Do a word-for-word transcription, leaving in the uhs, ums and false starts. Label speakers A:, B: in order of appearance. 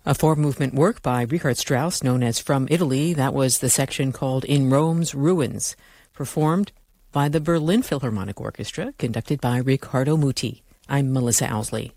A: A four-movement work by Richard Strauss known as From Italy. That was the section called In Rome's Ruins, performed by the Berlin Philharmonic Orchestra, conducted by Riccardo Muti. I'm Melissa Owsley.